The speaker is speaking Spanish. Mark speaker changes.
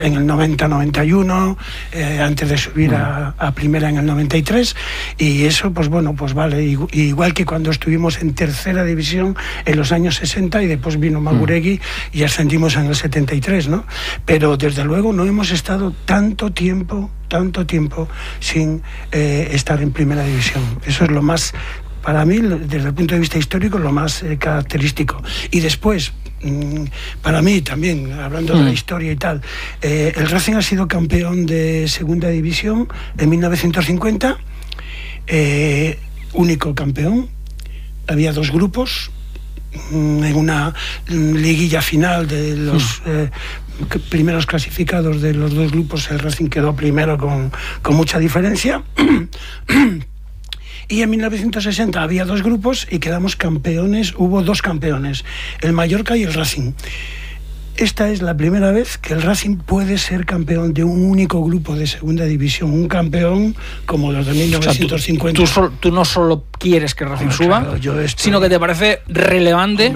Speaker 1: en el 90-91, antes de subir a primera en el 93, y eso pues bueno, pues vale, igual que cuando estuvimos en tercera división en los años 60 y después vino Maguregui y ascendimos en el 73, ¿no? Pero desde luego no hemos estado tanto tiempo sin estar en primera división. Eso es lo más, para mí, desde el punto de vista histórico, lo más característico. Y después, para mí también, hablando de la historia y tal, el Racing ha sido campeón de segunda división en 1950, único campeón. Había dos grupos, en una liguilla final de los primeros clasificados de los dos grupos, el Racing quedó primero con mucha diferencia. Y en 1960 había dos grupos y quedamos campeones, hubo dos campeones, el Mallorca y el Racing. Esta es la primera vez que el Racing puede ser campeón de un único grupo de segunda división, un campeón como los de 1950.
Speaker 2: O sea, tú no solo quieres que el Racing suba,
Speaker 1: claro,
Speaker 2: sino que te parece relevante